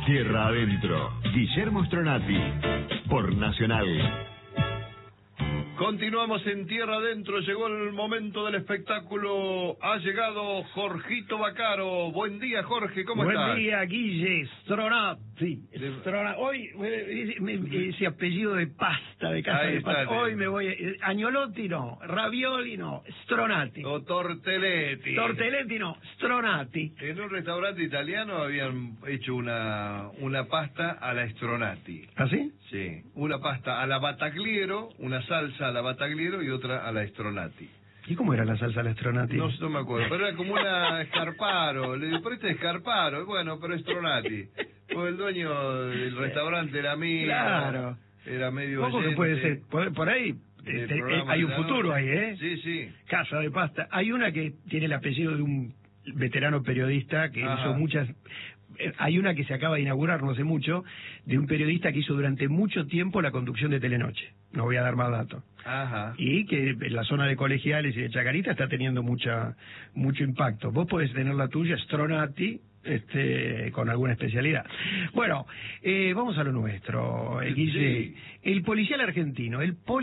Tierra Adentro, Guillermo Stronati, por Nacional. Continuamos en Tierra Adentro, llegó el momento del espectáculo, ha llegado Jorgito Vaccaro. Buen día, Jorge, ¿cómo estás? Buen día, Guille, Stronati. Hoy ese apellido de pasta, de casa de pasta. Hoy me voy, Agnolotti no, Ravioli no, Stronati. O Tortelletti. Tortelletti no, Stronati. En un restaurante italiano habían hecho una pasta a la Stronati. ¿Ah, sí? Sí, una pasta a la Battagliero, una salsa a la Battagliero y otra a la Stronati. ¿Y cómo era la salsa a la Stronati? No me acuerdo, pero era como una Scarparo. Le digo, pero este es Scarparo, bueno, pero Stronati. Pues el dueño del restaurante era mío. Claro. Era medio ¿Cómo que puede ser? Por ahí hay un futuro ahí, ¿eh? Sí, sí. Casa de pasta. Hay una que tiene el apellido de un veterano periodista que hizo muchas... Hay una que se acaba de inaugurar no hace mucho, de un periodista que hizo durante mucho tiempo la conducción de Telenoche. No voy a dar más datos. Ajá. Y que en la zona de Colegiales y de Chacarita está teniendo mucho impacto. Vos podés tener la tuya, Stronati, con alguna especialidad. Bueno, vamos a lo nuestro, Guille. Sí. El policial argentino,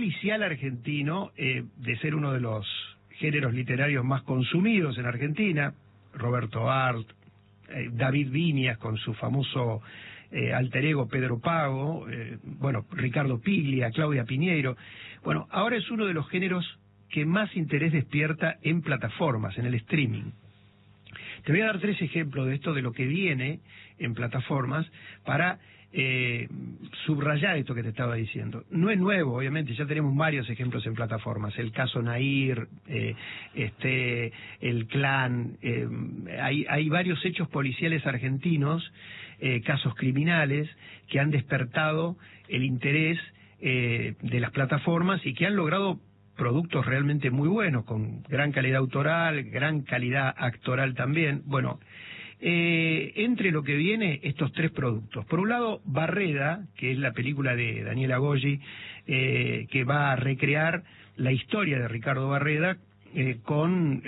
de ser uno de los géneros literarios más consumidos en Argentina, Roberto Arlt, David Viñas con su famoso alter ego Pedro Pago, Ricardo Piglia, Claudia Piñeiro. Bueno, ahora es uno de los géneros que más interés despierta en plataformas, en el streaming. Te voy a dar 3 ejemplos de esto, de lo que viene en plataformas, para subrayar esto que te estaba diciendo. No es nuevo, obviamente, ya tenemos varios ejemplos en plataformas. El caso Nair, el Clan, hay varios hechos policiales argentinos, casos criminales, que han despertado el interés de las plataformas y que han logrado productos realmente muy buenos, con gran calidad autoral, gran calidad actoral también. Bueno, entre lo que viene, estos 3 productos. Por un lado, Barreda, que es la película de Daniela Goggi, que va a recrear la historia de Ricardo Barreda, con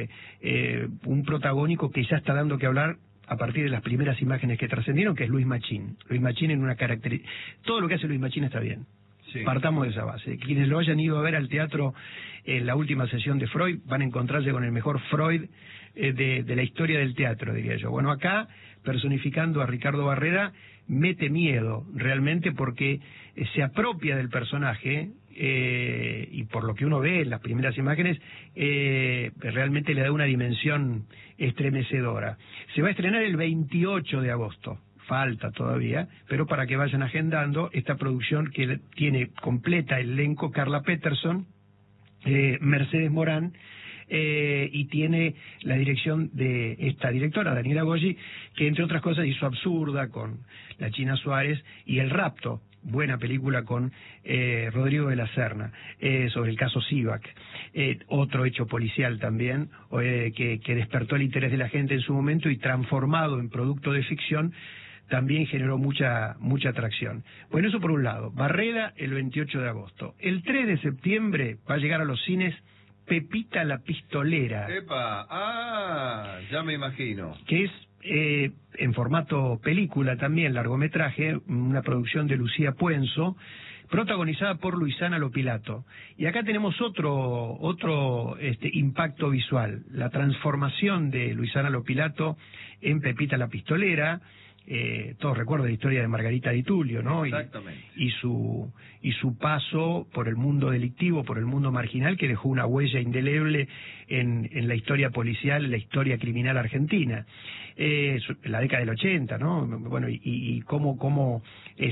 un protagónico que ya está dando que hablar a partir de las primeras imágenes que trascendieron, que es Luis Machín. Luis Machín en una característica... Todo lo que hace Luis Machín está bien. Sí. Partamos de esa base. Quienes lo hayan ido a ver al teatro en la última sesión de Freud van a encontrarse con el mejor Freud de la historia del teatro, diría yo. Bueno, acá, personificando a Ricardo Barreda, mete miedo realmente porque se apropia del personaje y por lo que uno ve en las primeras imágenes, realmente le da una dimensión estremecedora. Se va a estrenar el 28 de agosto. Falta todavía, pero para que vayan agendando esta producción que tiene completa el elenco: Carla Peterson, Mercedes Morán, y tiene la dirección de esta directora, Daniela Goggi, que entre otras cosas hizo Absurda con la China Suárez y El Rapto, buena película con Rodrigo de la Serna, sobre el caso Sivak. Otro hecho policial también, que despertó el interés de la gente en su momento y transformado en producto de ficción, también generó mucha atracción. Bueno, eso por un lado. Barreda, el 28 de agosto. El 3 de septiembre va a llegar a los cines Pepita la Pistolera. ¡Epa! Ya me imagino. Que es en formato película también, largometraje, una producción de Lucía Puenzo, protagonizada por Luisana Lopilato. Y acá tenemos otro impacto visual, la transformación de Luisana Lopilato en Pepita la Pistolera. Todos recuerdan la historia de Margarita Di Tullio, ¿no? Exactamente. Y su paso por el mundo delictivo, por el mundo marginal, que dejó una huella indeleble en la historia policial, en la historia criminal argentina. La década del 80, ¿no? Bueno, y cómo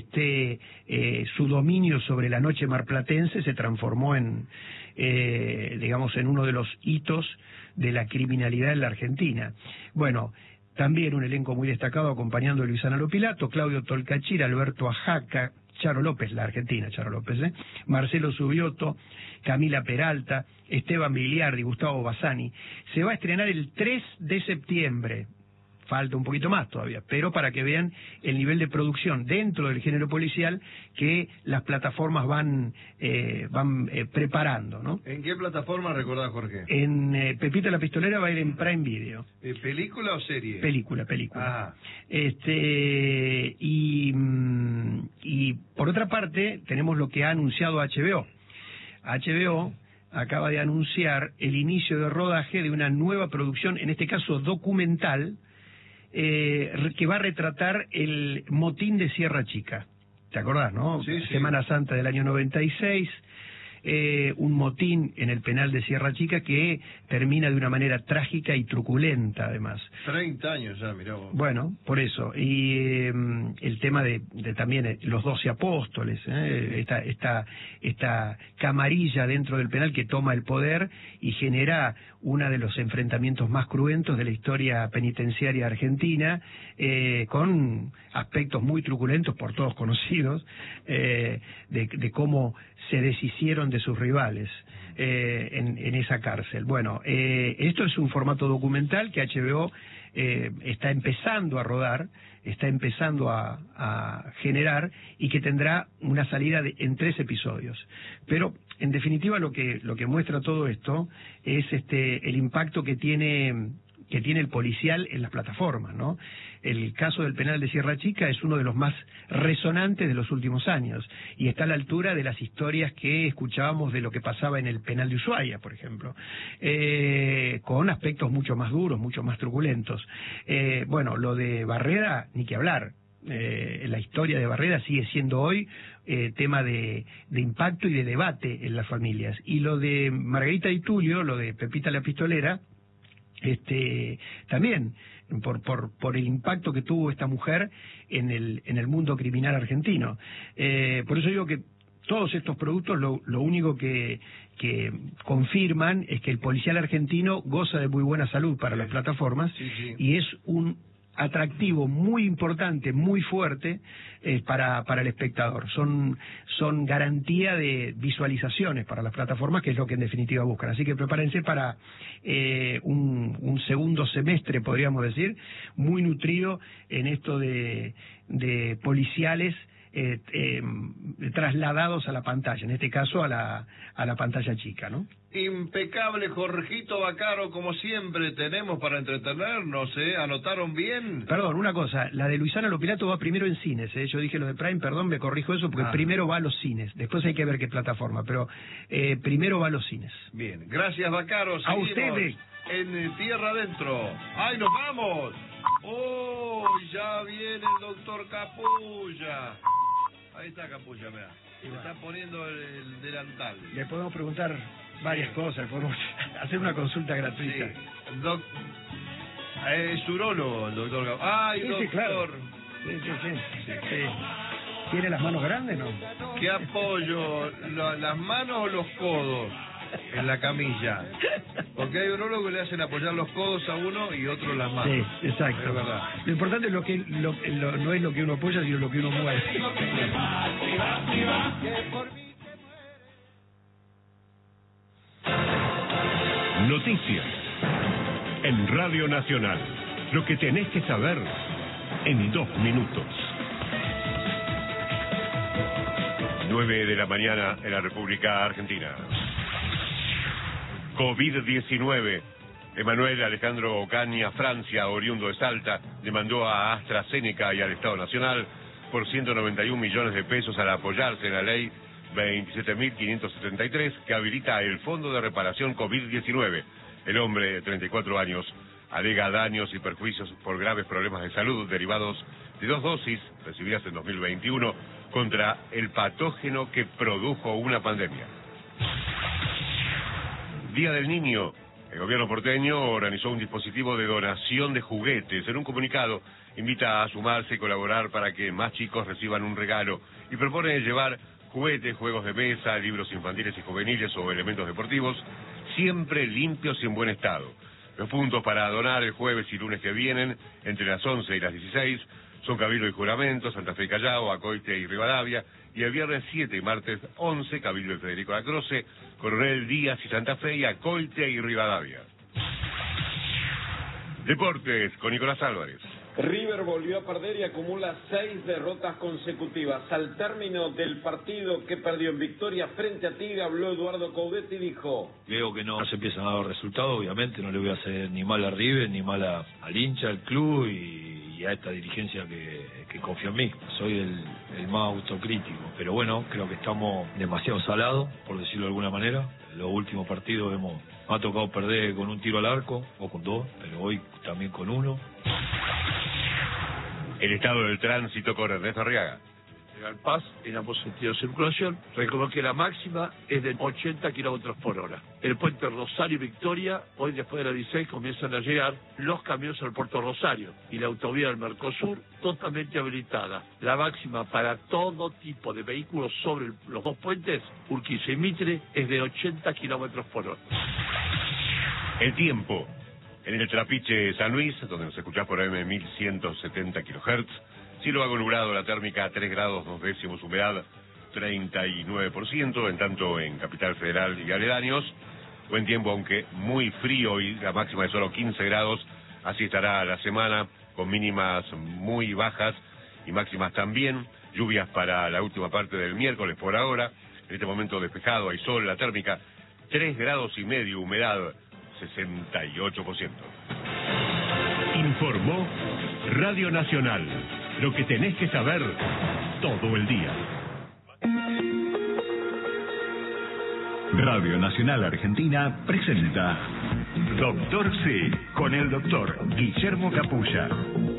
su dominio sobre la noche marplatense se transformó en uno de los hitos de la criminalidad en la Argentina. Bueno, también un elenco muy destacado acompañando a Luisana Lopilato, Claudio Tolcachir, Alberto Ajaca, Charo López, la argentina Charo López, Marcelo Subioto, Camila Peralta, Esteban Biliardi, Gustavo Bassani. Se va a estrenar el 3 de septiembre. falta un poquito más todavía, pero para que vean el nivel de producción dentro del género policial que las plataformas van preparando, ¿no? ¿En qué plataforma recordás, Jorge? En Pepita la Pistolera va a ir en Prime Video. ¿Película o serie? Película. Ah. Y por otra parte, tenemos lo que ha anunciado HBO. HBO acaba de anunciar el inicio de rodaje de una nueva producción, en este caso documental, que va a retratar el motín de Sierra Chica. ¿Te acordás, no? Sí, sí. Semana Santa del año 96. Un motín en el penal de Sierra Chica que termina de una manera trágica y truculenta, además. 30 años ya, mirá vos. Bueno, por eso. Y el tema de también los 12 apóstoles, esta camarilla dentro del penal que toma el poder y genera uno de los enfrentamientos más cruentos de la historia penitenciaria argentina, con aspectos muy truculentos por todos conocidos, de cómo se deshicieron de sus rivales en esa cárcel. Bueno, esto es un formato documental que HBO está empezando a rodar, está empezando a generar y que tendrá una salida en 3 episodios. Pero en definitiva lo que muestra todo esto es el impacto que tiene el policial en las plataformas, ¿no? El caso del penal de Sierra Chica es uno de los más resonantes de los últimos años y está a la altura de las historias que escuchábamos de lo que pasaba en el penal de Ushuaia, por ejemplo, con aspectos mucho más duros, mucho más truculentos. Bueno, lo de Barreda, ni que hablar. La historia de Barreda sigue siendo hoy tema de impacto y de debate en las familias. Y lo de Margarita y Tulio, lo de Pepita la Pistolera, también por el impacto que tuvo esta mujer en el mundo criminal argentino. Por eso digo que todos estos productos lo único que confirman es que el policial argentino goza de muy buena salud para las plataformas, sí. Y es un atractivo muy importante, muy fuerte para el espectador. Son garantía de visualizaciones para las plataformas, que es lo que en definitiva buscan. Así que prepárense para un segundo semestre, podríamos decir, muy nutrido en esto de policiales trasladados a la pantalla, en este caso a la pantalla chica, ¿no? Impecable, Jorgito Vaccaro, como siempre tenemos para entretenernos, ¿Anotaron bien? Perdón, una cosa, la de Luisana Lopilato va primero en cines, Yo dije lo de Prime, perdón, me corrijo eso, porque primero va a los cines, después hay que ver qué plataforma, pero primero va a los cines. Bien, gracias, Vaccaro. A ustedes. En Tierra Adentro. ¡Ay, nos vamos! ¡Oh, ya viene el doctor Capulla! Ahí está Capulla, mirá. Le está poniendo el delantal. Le podemos preguntar varias cosas, podemos hacer una consulta gratuita. Sí. Es urólogo el doctor Capulla. ¡Ay, sí, doctor! Sí, claro. Sí. ¿Tiene las manos grandes, no? ¿Qué apoyo? ¿Las manos o los codos? En la camilla. Porque hay urólogos que le hacen apoyar los codos a uno y otro las manos. Sí, exacto. Es verdad. Lo importante es no es lo que uno apoya, sino lo que uno mueve. Noticias en Radio Nacional. Lo que tenés que saber en 2 minutos. 9 de la mañana en la República Argentina. COVID-19. Emanuel Alejandro Ocaña, Francia, oriundo de Salta, demandó a AstraZeneca y al Estado Nacional por 191 millones de pesos al apoyarse en la ley 27.573 que habilita el Fondo de Reparación COVID-19. El hombre de 34 años alega daños y perjuicios por graves problemas de salud derivados de 2 dosis recibidas en 2021 contra el patógeno que produjo una pandemia. Día del Niño. El gobierno porteño organizó un dispositivo de donación de juguetes. En un comunicado invita a sumarse y colaborar para que más chicos reciban un regalo y propone llevar juguetes, juegos de mesa, libros infantiles y juveniles o elementos deportivos, siempre limpios y en buen estado. Los puntos para donar el jueves y lunes que vienen, entre las 11 y las 16, son Cabildo y Juramento, Santa Fe y Callao, Acoite y Rivadavia, y el viernes 7 y martes 11, Cabildo y Federico Lacroce, Coronel Díaz y Santa Fe, y Acoite y Rivadavia. Deportes con Nicolás Álvarez. River volvió a perder y acumula 6 derrotas consecutivas. Al término del partido que perdió en Victoria frente a Tigre, habló Eduardo Coudet y dijo: Veo que no se empiezan a dar resultados, obviamente no le voy a hacer ni mal a River, ni mal al hincha, al club y a esta dirigencia que confía en mí. Soy el más autocrítico, pero bueno, creo que estamos demasiado salados, por decirlo de alguna manera. Los últimos partidos me ha tocado perder con un tiro al arco, o con 2, pero hoy también con 1. El estado del tránsito con Ernesto Arriaga. Al Paz, en ambos sentidos de circulación, recordó que la máxima es de 80 kilómetros por hora. El puente Rosario-Victoria, hoy después de las 16 comienzan a llegar los camiones al puerto Rosario y la autovía del Mercosur totalmente habilitada. La máxima para todo tipo de vehículos sobre los dos puentes, Urquiza y Mitre, es de 80 kilómetros por hora. El tiempo. En el Trapiche San Luis, donde nos escuchás por AM 1170 kHz, cielo vago nublado, la térmica a 3 grados 2 décimos, humedad 39%, en tanto en Capital Federal y aledaños. Buen tiempo, aunque muy frío, y la máxima de solo 15 grados, así estará la semana, con mínimas muy bajas y máximas también. Lluvias para la última parte del miércoles por ahora. En este momento despejado, hay sol, la térmica 3 grados y medio, humedad 68%. Informó Radio Nacional. Lo que tenés que saber todo el día. Radio Nacional Argentina presenta Doctor C con el doctor Guillermo Capulla.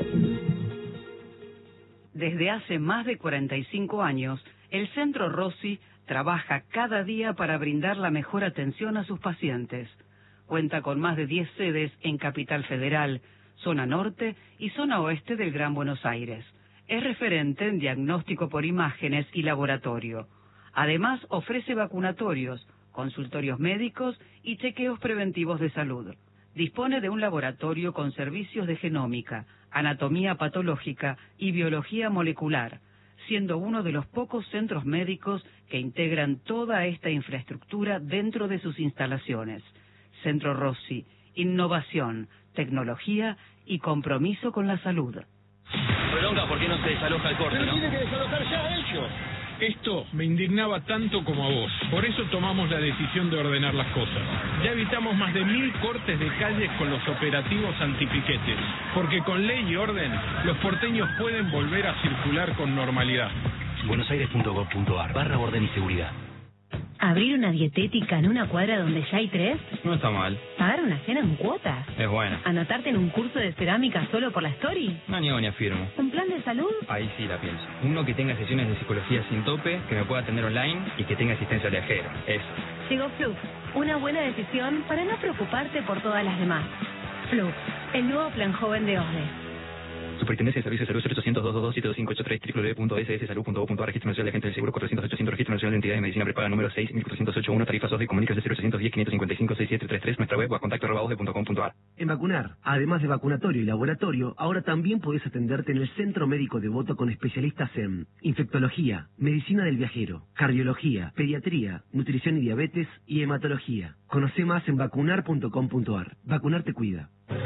Desde hace más de 45 años, el Centro Rossi trabaja cada día para brindar la mejor atención a sus pacientes. Cuenta con más de 10 sedes en Capital Federal, zona norte y zona oeste del Gran Buenos Aires. Es referente en diagnóstico por imágenes y laboratorio. Además, ofrece vacunatorios, consultorios médicos y chequeos preventivos de salud. Dispone de un laboratorio con servicios de genómica, anatomía patológica y biología molecular, siendo uno de los pocos centros médicos que integran toda esta infraestructura dentro de sus instalaciones. Centro Rossi, innovación, tecnología y compromiso con la salud. Prolonga, ¿por qué no se desaloja el corte? Pero tiene que desalojar ya ellos. Esto me indignaba tanto como a vos. Por eso tomamos la decisión de ordenar las cosas. Ya evitamos más de 1000 cortes de calles con los operativos antipiquetes. Porque con ley y orden, los porteños pueden volver a circular con normalidad. buenosaires.gov.ar/orden y seguridad. ¿Abrir una dietética en una cuadra donde ya hay 3? No está mal. ¿Pagar una cena en cuotas? Es buena. ¿Anotarte en un curso de cerámica solo por la story? No niego ni afirmo. ¿Un plan de salud? Ahí sí la pienso. Uno que tenga sesiones de psicología sin tope, que me pueda atender online y que tenga asistencia viajera. Eso. Llegó Flux. Una buena decisión para no preocuparte por todas las demás. Flux, el nuevo plan joven de OSDE. Superintendencia de Servicios de Salud 0800-222-7583 www.sssalud.gov.ar. Registro Nacional de Agentes del Seguro 400-800. Registro Nacional de Entidades de Medicina Prepaga número 6.408.1. Tarifas OSDE. Comuníquese 0810-555-6733. Nuestra web o a contacto@osde.com.ar. En Vacunar, además de vacunatorio y laboratorio, ahora también podés atenderte en el Centro Médico Devoto con especialistas en infectología, medicina del viajero, cardiología, pediatría, nutrición y diabetes y hematología. Conoce más en vacunar.com.ar. Vacunar te cuida.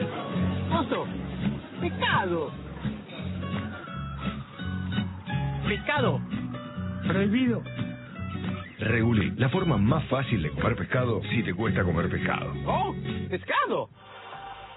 ¡Mozo! ¡Pescado! ¡Pescado! ¡Prohibido! Regulí, la forma más fácil de comer pescado si te cuesta comer pescado. ¡Oh! ¡Pescado!